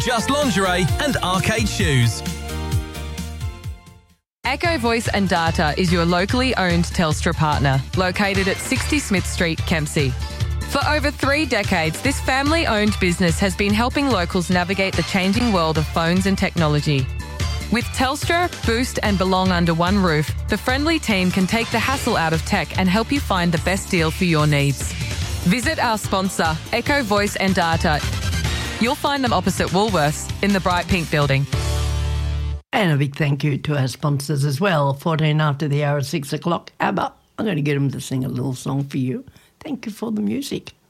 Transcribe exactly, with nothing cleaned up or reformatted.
Just Lingerie and Arcade Shoes. Echo Voice and Data is your locally owned Telstra partner, located at sixty Smith Street, Kempsey. For over three decades, this family-owned business has been helping locals navigate the changing world of phones and technology. With Telstra, Boost and Belong under one roof, the friendly team can take the hassle out of tech and help you find the best deal for your needs. Visit our sponsor, Echo Voice and Data. You'll find them opposite Woolworths in the Bright Pink building. And a big thank you to our sponsors as well. fourteen after the hour at six o'clock. ABBA. I'm going to get them to sing a little song for you. Thank you for the music.